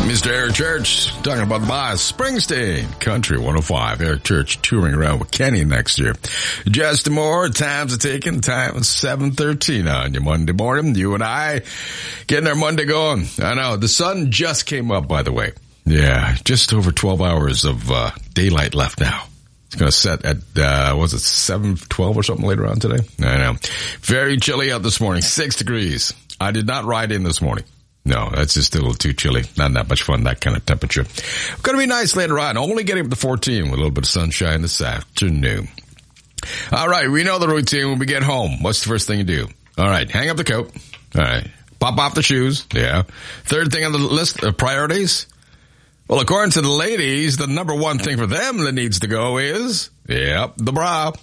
Mr. Eric Church talking about the boss, Springsteen, Country 105. Eric Church touring around with Kenny next year. Just more times are taken. Time is 7:13 on your Monday morning. You and I getting our Monday going. I know the sun just came up, by the way. Yeah, just over 12 hours of daylight left now. It's going to set at, was it 7:12 or something later on today? I know. Very chilly out this morning, 6 degrees. I did not ride in this morning. No, that's just a little too chilly. Not that much fun, that kind of temperature. Going to be nice later on. Only getting up to 14 with a little bit of sunshine this afternoon. All right, we know the routine when we get home. What's the first thing you do? All right, hang up the coat. All right, pop off the shoes. Yeah. Third thing on the list of priorities? Well, according to the ladies, the number one thing for them that needs to go is, the bra.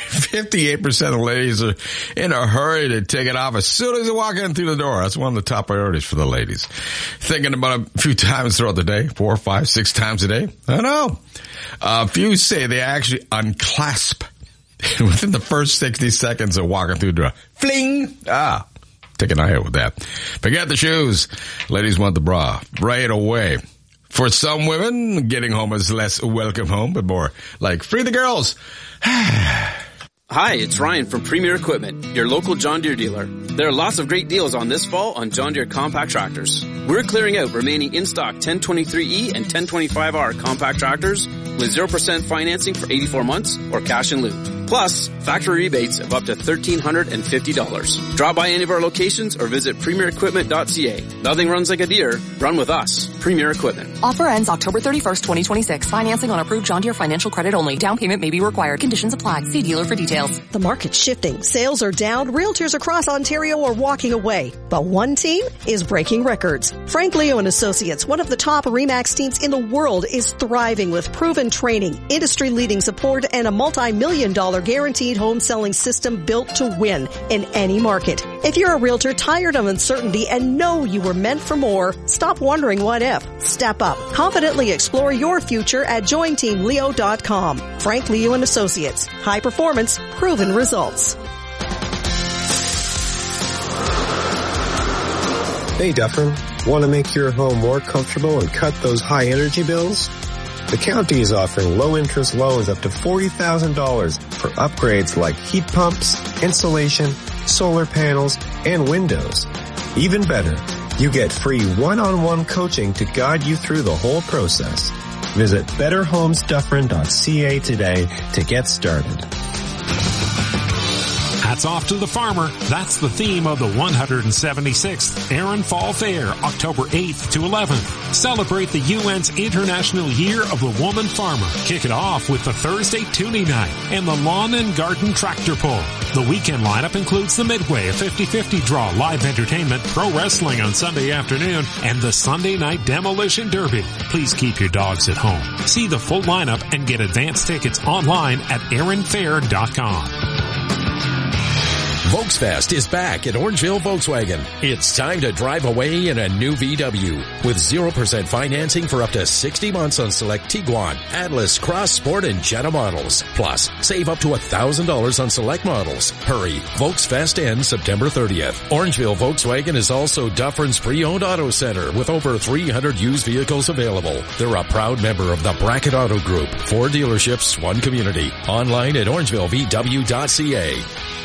58% of ladies are in a hurry to take it off as soon as they walk in through the door. That's one of the top priorities for the ladies. Thinking about it a few times throughout the day, 4, 5, 6 times a day. I know. A few say they actually unclasp within the first 60 seconds of walking through the door. Fling! Take an eye out with that. Forget the shoes. Ladies want the bra right away. For some women, getting home is less welcome home, but more like free the girls. Hi, it's Ryan from Premier Equipment, your local John Deere dealer. There are lots of great deals on this fall on John Deere compact tractors. We're clearing out remaining in-stock 1023E and 1025R compact tractors with 0% financing for 84 months or cash in lieu. Plus, factory rebates of up to $1,350. Drop by any of our locations or visit premierequipment.ca. Nothing runs like a Deere. Run with us. Premier Equipment. Offer ends October 31st, 2026. Financing on approved John Deere financial credit only. Down payment may be required. Conditions apply. See dealer for details. The market's shifting. Sales are down. Realtors across Ontario are walking away. But one team is breaking records. Frank Leo and Associates, one of the top RE/MAX teams in the world, is thriving with proven training, industry-leading support, and a multi-million-dollar guaranteed home selling system built to win in any market. If you're a realtor tired of uncertainty and know you were meant for more, stop wondering what if. Step up. Confidently explore your future at jointeamleo.com. Frank Leo and Associates. High performance, proven results. Hey Dufferin, want to make your home more comfortable and cut those high energy bills? The county is offering low-interest loans up to $40,000 for upgrades like heat pumps, insulation, solar panels, and windows. Even better, you get free one-on-one coaching to guide you through the whole process. Visit betterhomesdufferin.ca today to get started. Hats off to the farmer. That's the theme of the 176th Erin Fall Fair, October 8th to 11th. Celebrate the UN's International Year of the Woman Farmer. Kick it off with the Thursday Tuning Night and the Lawn and Garden Tractor Pull. The weekend lineup includes the Midway, a 50-50 draw, live entertainment, pro wrestling on Sunday afternoon, and the Sunday Night Demolition Derby. Please keep your dogs at home. See the full lineup and get advance tickets online at erinfair.com. Volksfest is back at Orangeville Volkswagen. It's time to drive away in a new VW with 0% financing for up to 60 months on select Tiguan, Atlas, Cross Sport, and Jetta models. Plus, save up to $1,000 on select models. Hurry. Volksfest ends September 30th. Orangeville Volkswagen is also Dufferin's pre-owned auto center with over 300 used vehicles available. They're a proud member of the Bracket Auto Group. 4 dealerships, 1 community. Online at orangevillevw.ca.